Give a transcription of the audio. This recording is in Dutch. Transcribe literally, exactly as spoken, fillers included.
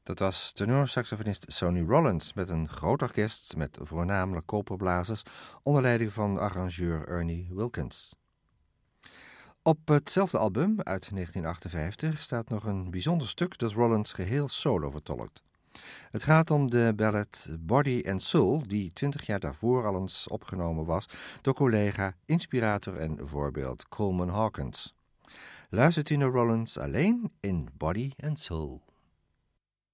Dat was tenorsaxofonist Sonny Rollins met een groot orkest met voornamelijk koperblazers onder leiding van arrangeur Ernie Wilkins. Op hetzelfde album uit negentien achtenvijftig staat nog een bijzonder stuk dat Rollins geheel solo vertolkt. Het gaat om de ballad Body and Soul, die twintig jaar daarvoor al eens opgenomen was door collega, inspirator en voorbeeld Coleman Hawkins. Luistert u naar Rollins alleen in Body and Soul.